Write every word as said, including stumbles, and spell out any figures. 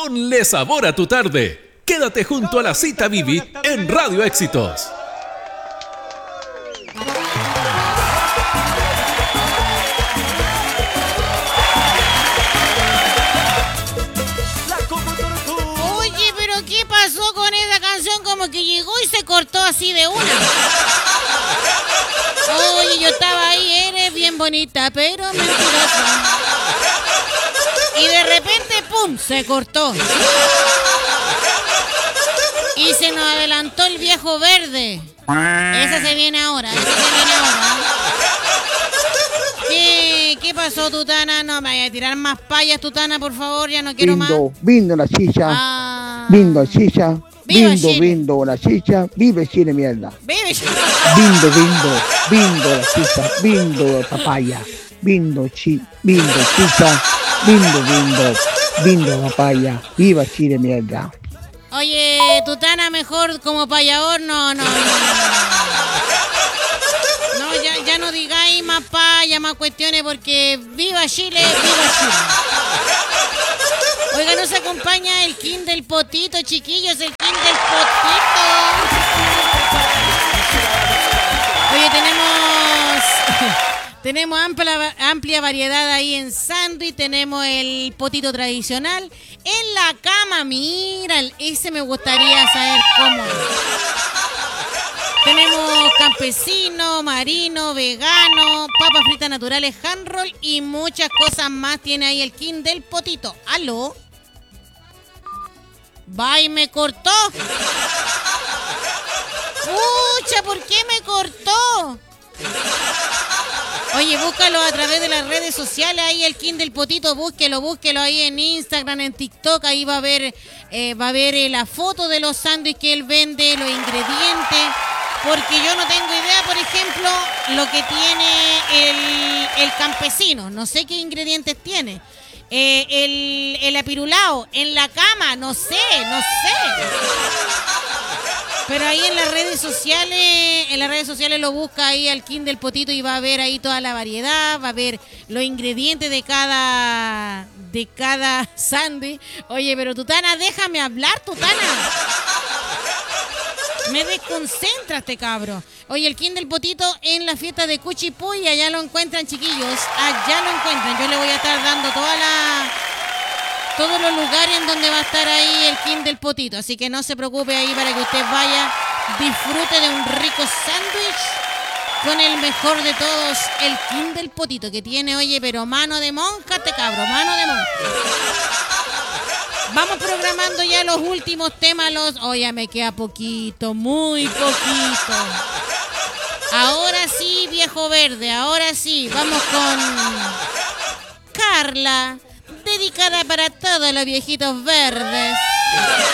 Ponle sabor a tu tarde. Quédate junto a la cita Vivi en Radio Éxitos. Oye, pero ¿qué pasó con esa canción? Como que llegó y se cortó así de una. Oye, yo estaba ahí, eres bien bonita, pero mentirosa. Y de repente, ¡pum!, se cortó. Y se nos adelantó el viejo verde. Esa se viene ahora, esa se viene ahora. ¿Qué, qué pasó, Tutana? No me vaya a tirar más payas, Tutana, por favor, ya no quiero Bindo, más. bindo la chicha. Ah. Bindo chicha. ¡Viva Bindo, Chile! bindo la chicha. Vive Chile, mierda. Vive Chile. Bindo, bindo, bindo la chicha. Bindo papaya. Bindo chi, bindo chicha. Bindo, bindo, bindo papaya. Viva Chile, mierda. Oye, Tutana, mejor como payador, no, no, no. No, ya, ya no digáis más paya, más cuestiones, porque viva Chile, viva Chile. Oiga, nos acompaña el King del Potito, chiquillos, el King del Potito. Oye, tenemos... Tenemos amplia, amplia variedad ahí en sándwich, tenemos el potito tradicional. En la cama, mira, ese me gustaría saber cómo es. Tenemos campesino, marino, vegano, papas fritas naturales, hand roll y muchas cosas más tiene ahí el King del Potito. ¿Aló? Va y me cortó. Pucha, ¿por qué me cortó? Oye, búscalo a través de las redes sociales, ahí el King del Potito, búsquelo, búsquelo ahí en Instagram, en TikTok, ahí va a ver, eh, va a ver eh, la foto de los sándwiches que él vende, los ingredientes, porque yo no tengo idea, por ejemplo, lo que tiene el, el campesino, no sé qué ingredientes tiene, eh, el, el apirulao, en la cama, no sé, no sé. Pero ahí en las redes sociales, en las redes sociales lo busca ahí al King del Potito y va a ver ahí toda la variedad, va a ver los ingredientes de cada de cada sándwich. Oye, pero Tutana, déjame hablar, Tutana. Me desconcentra este cabro. Oye, el King del Potito en la fiesta de Cuchipuy, allá lo encuentran, chiquillos, allá lo encuentran. Yo le voy a estar dando toda la... todos los lugares en donde va a estar ahí el King del Potito. Así que no se preocupe ahí para que usted vaya, disfrute de un rico sándwich con el mejor de todos, el King del Potito, que tiene, oye, pero mano de monja este cabro, mano de monja. Vamos programando ya los últimos temas, los... Oye, me queda poquito, muy poquito. Ahora sí, viejo verde, ahora sí, vamos con Carla, dedicada para todos los viejitos verdes.